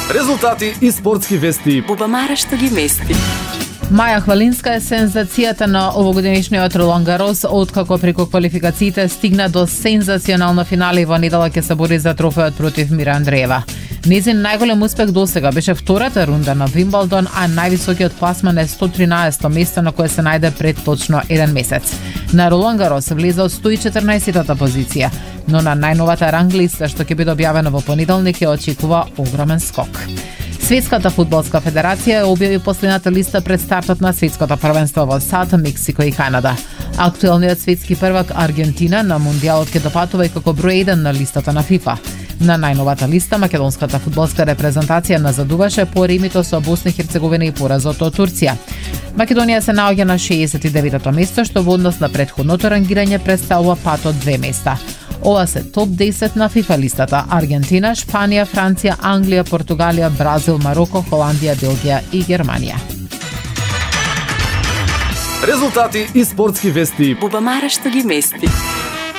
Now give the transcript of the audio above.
Резултати и спортски вести. Бубамара што ги мести. Маја Хвалинска е сензацијата на овогодинешниот Ролан Гарос, откако преку квалификациите стигна до сензационално финале и во неделя ќе се бори за трофеот против Мира Андреева. Незин најголем успех досега беше втората рунда на Вимбалдон, а највисокиот пласман е 113-то место на кое се најде пред точно 1 месец. На Ролан Гарос влезе од 114-та позиција, но на најновата ранглиста што ќе биде објавена во понеделник ја очекува огромен скок. Светската фудбалска федерација објави последната листа пред стартот на светското првенство во САД, Мексико и Канада. Актуелниот светски првак Аргентина на мундијалот ќе допатува и како број 1 на листата на ФИФА. На најновата листа македонската фудбалска репрезентација назадуваше по ремито со Босна и Херцеговина и поразот од Турција. Македонија се наоѓа на 69-то место, што во однос на претходното рангирање представува пат од 2 места. Ова се топ 10 на ФИФА листата: Аргентина, Шпанија, Франција, Англија, Португалија, Бразил, Мароко, Холандија, Белгија и Германија. Резултати и спортски вести. Бубамара што ги мести.